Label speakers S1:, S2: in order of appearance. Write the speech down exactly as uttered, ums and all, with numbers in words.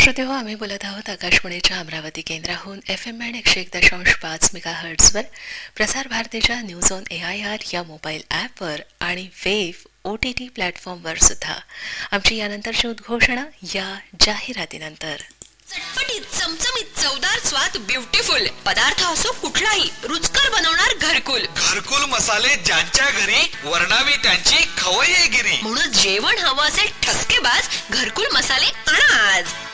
S1: श्रोते हो, आम्ही बोलत आहोत आकाशवाणीच्या अमरावती केंद्राहून एफ एम बँड एकशे एक दशांश पाच मेगा हर्ट्झवर, प्रसार भारतीच्या news on A I R या मोबाईल ॲपवर आणि वेव्ह ओ टी टी प्लॅटफॉर्मवर सुद्धा. आमची यानंतरची उद्घोषणा या जाहिरातीनंतर.
S2: चटपटीत चमचमीत चवदार स्वाद ब्युटिफुल पदार्थ असो कुठलाही रुचकर बनवणार घरकुल.
S3: घरकुल मसाले ज्यांच्या घरी वर्णावी त्यांची खवय्येगिरी.
S2: म्हणून जेवण हवं असेल ठसकेबाज घरकुल मसाले आणा आज.